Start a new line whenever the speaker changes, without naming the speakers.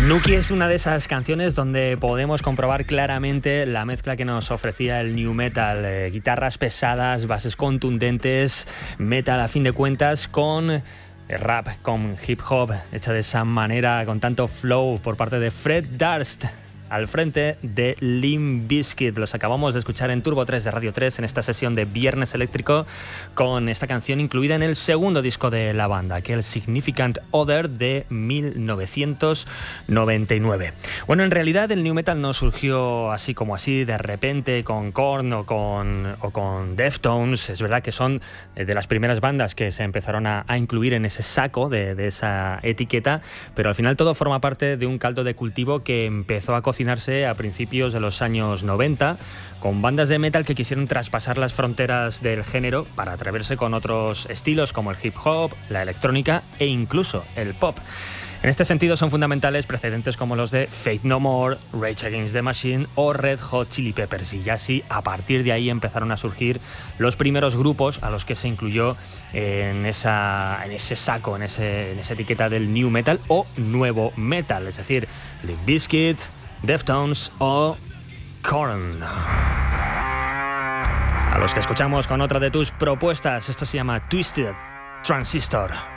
Nuki es una de esas canciones donde podemos comprobar claramente la mezcla que nos ofrecía el new metal, guitarras pesadas, bases contundentes, metal a fin de cuentas con rap, con hip hop, hecha de esa manera, con tanto flow por parte de Fred Durst, al frente de Limp Bizkit. Los acabamos de escuchar en Turbo 3 de Radio 3 en esta sesión de Viernes Eléctrico, con esta canción incluida en el segundo disco de la banda, que es el Significant Other de 1999. Bueno, en realidad el new metal no surgió así como así de repente con Korn o con Deftones. Es verdad que son de las primeras bandas que se empezaron a incluir en ese saco de esa etiqueta, pero al final todo forma parte de un caldo de cultivo que empezó a cocinarse a principios de los años 90, con bandas de metal que quisieron traspasar las fronteras del género para atreverse con otros estilos como el hip hop, la electrónica e incluso el pop. En este sentido son fundamentales precedentes como los de Faith No More, Rage Against the Machine o Red Hot Chili Peppers, y ya así a partir de ahí empezaron a surgir los primeros grupos a los que se incluyó en ese saco, en esa etiqueta del new metal o nuevo metal, es decir, Limp Bizkit, Deftones o Korn. A los que escuchamos con otra de tus propuestas. Esto se llama Twisted Transistor.